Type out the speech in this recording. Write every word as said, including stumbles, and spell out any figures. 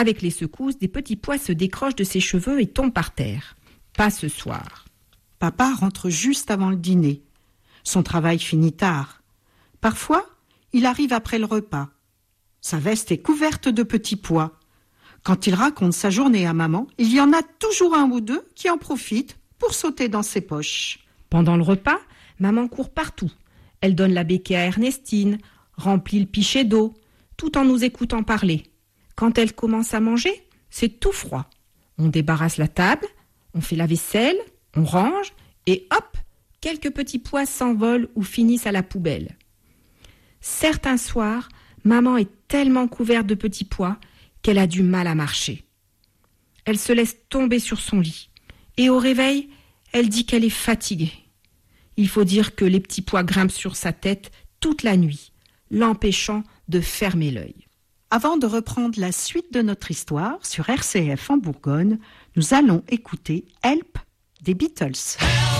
Avec les secousses, des petits pois se décrochent de ses cheveux et tombent par terre. Pas ce soir. Papa rentre juste avant le dîner. Son travail finit tard. Parfois, il arrive après le repas. Sa veste est couverte de petits pois. Quand il raconte sa journée à maman, il y en a toujours un ou deux qui en profitent pour sauter dans ses poches. Pendant le repas, maman court partout. Elle donne la béquille à Ernestine, remplit le pichet d'eau, tout en nous écoutant parler. Quand elle commence à manger, c'est tout froid. On débarrasse la table, on fait la vaisselle, on range, et hop, quelques petits pois s'envolent ou finissent à la poubelle. Certains soirs, maman est tellement couverte de petits pois qu'elle a du mal à marcher. Elle se laisse tomber sur son lit, et au réveil, elle dit qu'elle est fatiguée. Il faut dire que les petits pois grimpent sur sa tête toute la nuit, l'empêchant de fermer l'œil. Avant de reprendre la suite de notre histoire sur R C F en Bourgogne, nous allons écouter Help des Beatles.